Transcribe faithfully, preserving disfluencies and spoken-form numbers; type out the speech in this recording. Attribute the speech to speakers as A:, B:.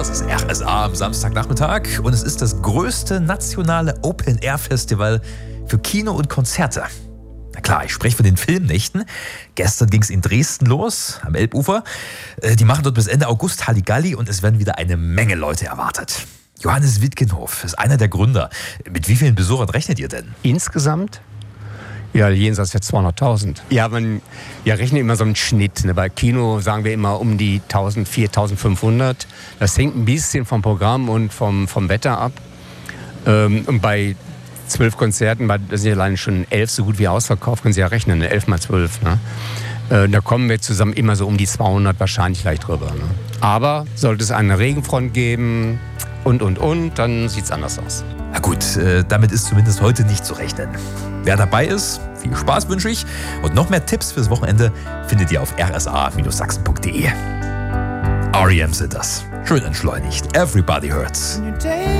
A: Das ist R S A am Samstagnachmittag und es ist das größte nationale Open-Air-Festival für Kino und Konzerte. Na klar, ich spreche von den Filmnächten. Gestern ging es in Dresden los, am Elbufer. Die machen dort bis Ende August Halligalli und es werden wieder eine Menge Leute erwartet. Johannes Wittgenhof ist einer der Gründer. Mit wie vielen Besuchern rechnet ihr denn?
B: Insgesamt? Ja, jenseits der zweihunderttausend. Ja, man, wir rechnen immer so einen Schnitt. Ne? Bei Kino sagen wir immer um die tausend, viertausendfünfhundert. Das hängt ein bisschen vom Programm und vom, vom Wetter ab. Ähm, und bei zwölf Konzerten, da sind ja allein schon elf so gut wie ausverkauft, können Sie ja rechnen, ne? elf mal zwölf. Ne? Äh, da kommen wir zusammen immer so um die zweihundert, wahrscheinlich leicht drüber. Ne? Aber sollte es eine Regenfront geben und, und, und, dann sieht es anders aus.
A: Na gut, äh, damit ist zumindest heute nicht zu rechnen. Wer dabei ist, viel Spaß wünsche ich. Und noch mehr Tipps fürs Wochenende findet ihr auf r s a Sachsen punkt d e. R E M sind das. Schön entschleunigt. Everybody hurts.